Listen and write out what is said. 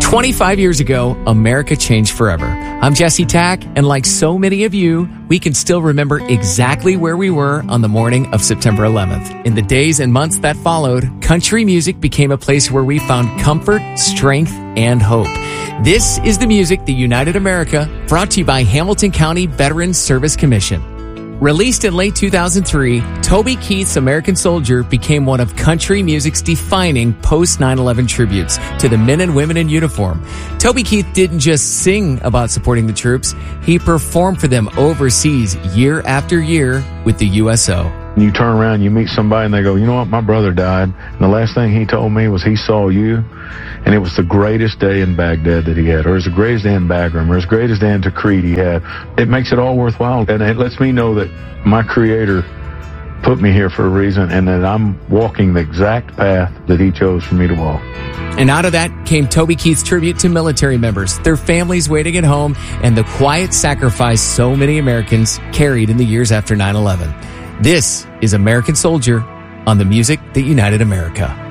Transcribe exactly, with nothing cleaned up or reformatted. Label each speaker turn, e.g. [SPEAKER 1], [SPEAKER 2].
[SPEAKER 1] twenty-five years ago, America changed forever. I'm Jesse Tack, and like so many of you, we can still remember exactly where we were on the morning of September eleventh. In the days and months that followed, country music became a place where we found comfort, strength, and hope. This is the music that united America, brought to you by Hamilton County Veterans Service Commission. Released in late two thousand three, Toby Keith's American Soldier became one of country music's defining post nine eleven tributes to the men and women in uniform. Toby Keith didn't just sing about supporting the troops, he performed for them overseas year after year with the U S O.
[SPEAKER 2] You turn around, you meet somebody, and they go, you know what, my brother died, and the last thing he told me was he saw you, and it was the greatest day in Baghdad that he had, or it was the greatest day in Bagram, or it was the greatest day in Tikrit he had. It makes it all worthwhile, and it lets me know that my Creator put me here for a reason, and that I'm walking the exact path that he chose for me to walk.
[SPEAKER 1] And out of that came Toby Keith's tribute to military members, their families waiting at home, and the quiet sacrifice so many Americans carried in the years after nine eleven. This is American Soldier on the music that united America.